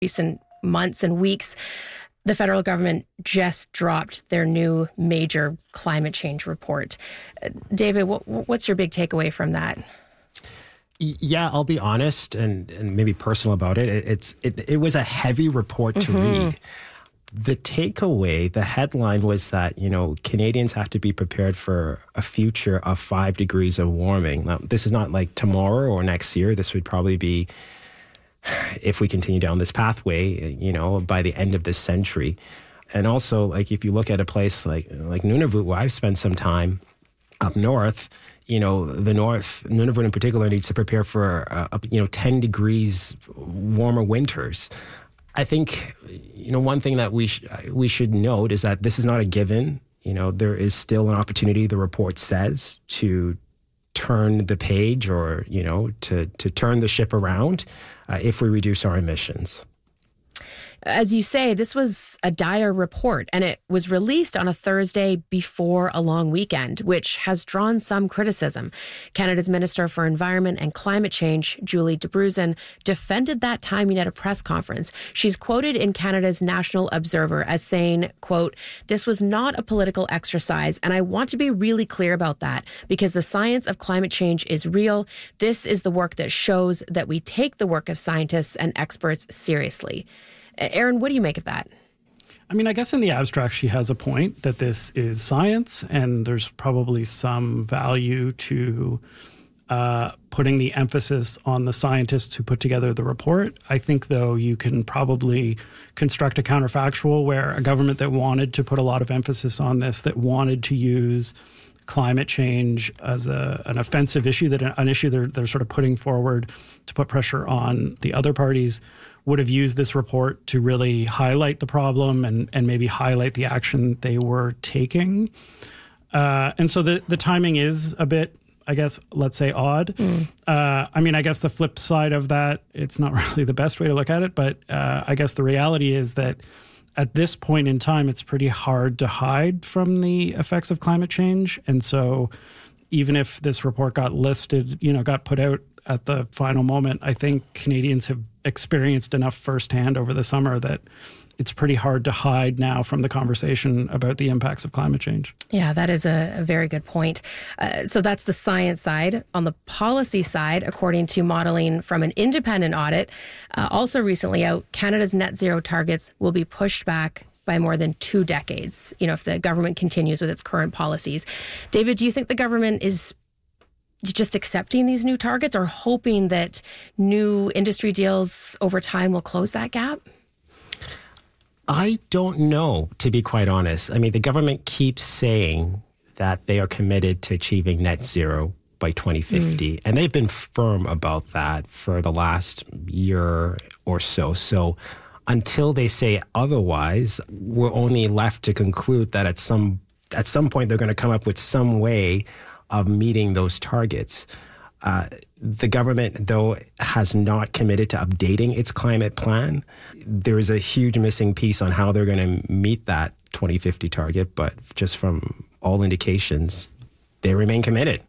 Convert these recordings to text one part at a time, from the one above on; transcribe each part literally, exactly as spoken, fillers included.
recent months and weeks, the federal government just dropped their new major climate change report. Uh, David, what, what's your big takeaway from that? Yeah, I'll be honest and, and maybe personal about it. it it's it, it was a heavy report to mm-hmm. read. The takeaway, the headline was that, you know, Canadians have to be prepared for a future of five degrees of warming. Now, this is not like tomorrow or next year. This would probably be, if we continue down this pathway, you know, by the end of this century. And also, like, if you look at a place like like Nunavut, where I've spent some time up north, you know, the North, Nunavut in particular, needs to prepare for, uh, you know, ten degrees warmer winters. I think, you know, one thing that we sh- we should note is that this is not a given. You know, there is still an opportunity, the report says, to turn the page or, you know, to, to turn the ship around uh, if we reduce our emissions. As you say, this was a dire report, and it was released on a Thursday before a long weekend, which has drawn some criticism. Canada's Minister for Environment and Climate Change, Julie Debruzen, defended that timing at a press conference. She's quoted in Canada's National Observer as saying, quote, "This was not a political exercise, and I want to be really clear about that because the science of climate change is real. This is the work that shows that we take the work of scientists and experts seriously." Aaron, what do you make of that? I mean, I guess in the abstract, she has a point that this is science, and there's probably some value to uh, putting the emphasis on the scientists who put together the report. I think, though, you can probably construct a counterfactual where a government that wanted to put a lot of emphasis on this, that wanted to use climate change as a, an offensive issue, that an, an issue they're, they're sort of putting forward to put pressure on the other parties, would have used this report to really highlight the problem and, and maybe highlight the action they were taking. Uh, and so the, the timing is a bit, I guess, let's say odd. Mm. Uh, I mean, I guess the flip side of that, it's not really the best way to look at it, but uh, I guess the reality is that at this point in time, it's pretty hard to hide from the effects of climate change. And so even if this report got listed, you know, got put out at the final moment, I think Canadians have experienced enough firsthand over the summer that it's pretty hard to hide now from the conversation about the impacts of climate change. Yeah, that is a, a very good point. Uh, so that's the science side. On the policy side, according to modeling from an independent audit, uh, also recently out, Canada's net zero targets will be pushed back by more than two decades, you know, if the government continues with its current policies. David, do you think the government is just accepting these new targets or hoping that new industry deals over time will close that gap? I don't know, to be quite honest. I mean, the government keeps saying that they are committed to achieving net zero by twenty fifty, mm. and they've been firm about that for the last year or so. So until they say otherwise, we're only left to conclude that at some at some point they're going to come up with some way of meeting those targets. Uh, the government, though, has not committed to updating its climate plan. There is a huge missing piece on how they're going to meet that twenty fifty target, but just from all indications, they remain committed.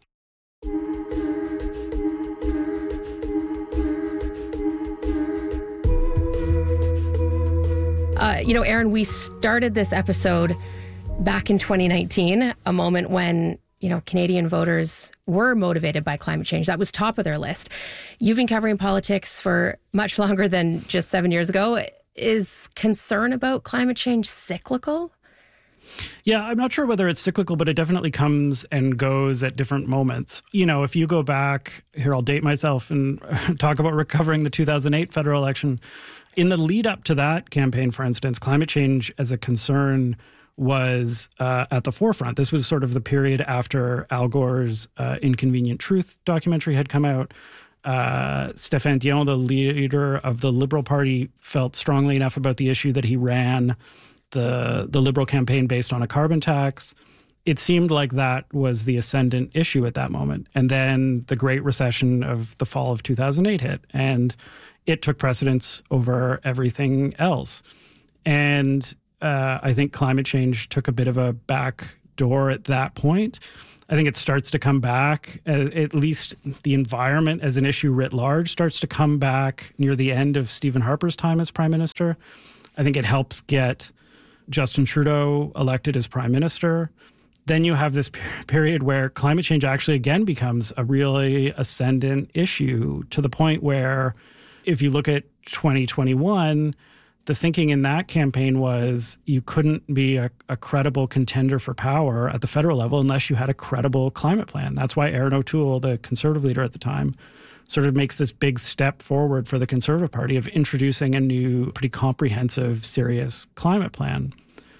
Uh, you know, Aaron, we started this episode back in twenty nineteen, a moment when you know, Canadian voters were motivated by climate change. That was top of their list. You've been covering politics for much longer than just seven years ago. Is concern about climate change cyclical? Yeah, I'm not sure whether it's cyclical, but it definitely comes and goes at different moments. You know, if you go back, here I'll date myself and talk about recovering the two thousand eight federal election. In the lead up to that campaign, for instance, climate change as a concern was uh, at the forefront. This was sort of the period after Al Gore's uh, Inconvenient Truth documentary had come out. Uh, Stéphane Dion, the leader of the Liberal Party, felt strongly enough about the issue that he ran the the Liberal campaign based on a carbon tax. It seemed like that was the ascendant issue at that moment. And then the Great Recession of the fall of two thousand eight hit, and it took precedence over everything else. And Uh, I think climate change took a bit of a back door at that point. I think it starts to come back, at least the environment as an issue writ large starts to come back near the end of Stephen Harper's time as prime minister. I think it helps get Justin Trudeau elected as prime minister. Then you have this period where climate change actually again becomes a really ascendant issue, to the point where if you look at twenty twenty-one, the thinking in that campaign was you couldn't be a, a credible contender for power at the federal level unless you had a credible climate plan. That's why Erin O'Toole, the Conservative leader at the time, sort of makes this big step forward for the Conservative Party of introducing a new, pretty comprehensive, serious climate plan.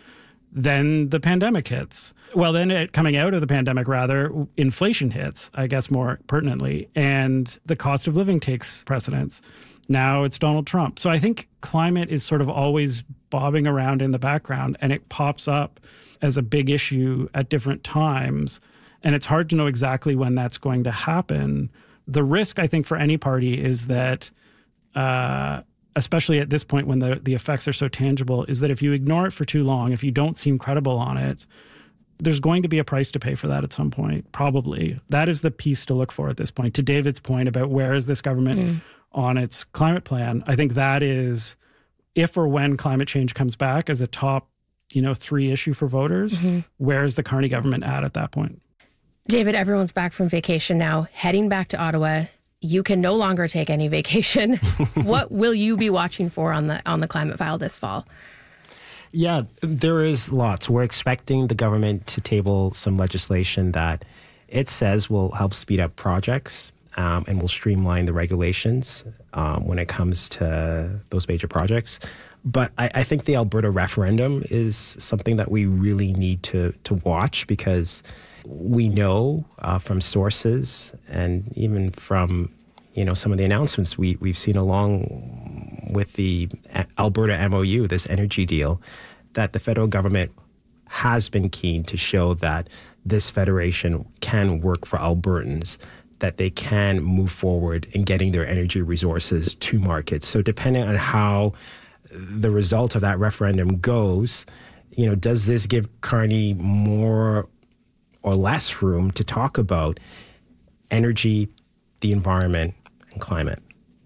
Then the pandemic hits. Well, then it, coming out of the pandemic, rather, inflation hits, I guess more pertinently, and the cost of living takes precedence. Now it's Donald Trump. So I think climate is sort of always bobbing around in the background, and it pops up as a big issue at different times. And it's hard to know exactly when that's going to happen. The risk, I think, for any party is that, uh, especially at this point when the, the effects are so tangible, is that if you ignore it for too long, if you don't seem credible on it, there's going to be a price to pay for that at some point, probably. That is the piece to look for at this point. To David's point about where is this government mm. on its climate plan, I think that is, if or when climate change comes back as a top, you know, three issue for voters, mm-hmm. where is the Carney government at at that point? David, everyone's back from vacation now, heading back to Ottawa. You can no longer take any vacation. What will you be watching for on the on the climate file this fall? Yeah, there is lots. We're expecting the government to table some legislation that it says will help speed up projects um, and will streamline the regulations um, when it comes to those major projects. But I, I think the Alberta referendum is something that we really need to to watch, because we know uh, from sources and even from, you know, some of the announcements we, we've seen along with the Alberta M O U, this energy deal, that the federal government has been keen to show that this federation can work for Albertans, that they can move forward in getting their energy resources to markets. So depending on how the result of that referendum goes, you know, does this give Carney more or less room to talk about energy, the environment, and climate?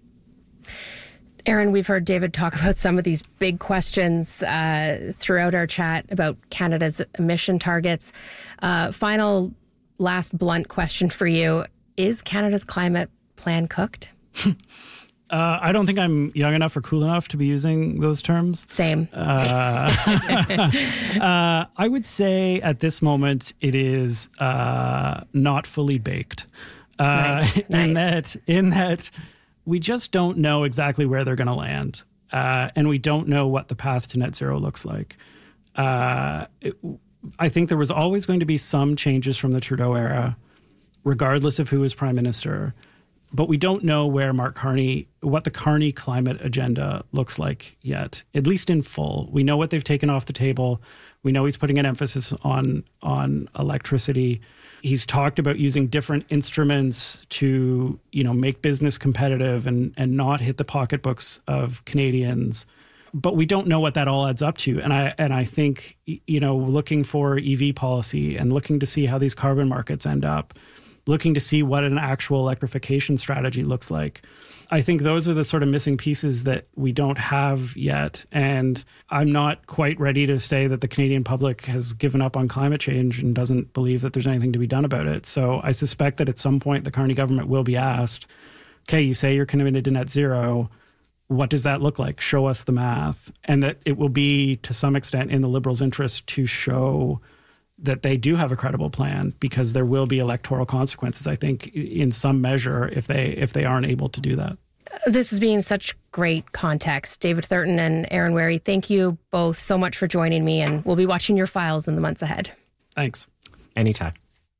Erin, we've heard David talk about some of these big questions uh, throughout our chat about Canada's emission targets. Uh, final, last blunt question for you. Is Canada's climate plan cooked? Uh, I don't think I'm young enough or cool enough to be using those terms. Same. Uh, uh, I would say at this moment it is uh, not fully baked. Uh, nice, in nice. that, in that we just don't know exactly where they're going to land, uh, and we don't know what the path to net zero looks like. Uh, it, I think there was always going to be some changes from the Trudeau era, regardless of who was prime minister. But we don't know where Mark Carney, what the Carney climate agenda looks like yet, at least in full. We know what they've taken off the table. We know he's putting an emphasis on on electricity. He's talked about using different instruments to, you know, make business competitive and and not hit the pocketbooks of Canadians. But we don't know what that all adds up to. And I and I think, you know, looking for E V policy and looking to see how these carbon markets end up, looking to see what an actual electrification strategy looks like. I think those are the sort of missing pieces that we don't have yet. And I'm not quite ready to say that the Canadian public has given up on climate change and doesn't believe that there's anything to be done about it. So I suspect that at some point the Carney government will be asked, okay, you say you're committed to net zero. What does that look like? Show us the math. And that it will be, to some extent, in the Liberals' interest to show that they do have a credible plan, because there will be electoral consequences, I think, in some measure, if they if they aren't able to do that. This has been such great context. David Thurton and Erin Wherry, thank you both so much for joining me, and we'll be watching your files in the months ahead. Thanks. Anytime.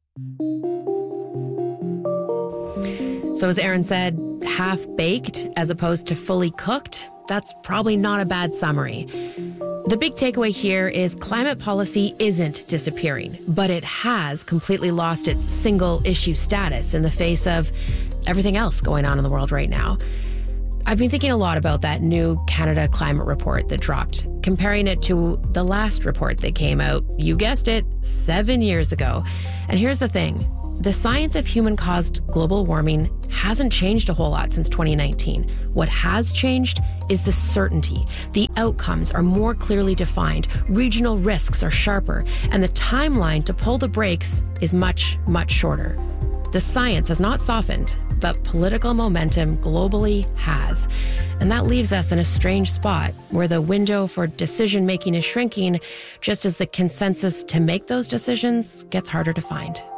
So as Erin said, half-baked as opposed to fully cooked, that's probably not a bad summary. The big takeaway here is climate policy isn't disappearing, but it has completely lost its single issue status in the face of everything else going on in the world right now. I've been thinking a lot about that new Canada climate report that dropped, comparing it to the last report that came out, you guessed it, seven years ago. And here's the thing. The science of human-caused global warming hasn't changed a whole lot since twenty nineteen. What has changed is the certainty. The outcomes are more clearly defined, regional risks are sharper, and the timeline to pull the brakes is much, much shorter. The science has not softened, but political momentum globally has. And that leaves us in a strange spot where the window for decision-making is shrinking, just as the consensus to make those decisions gets harder to find.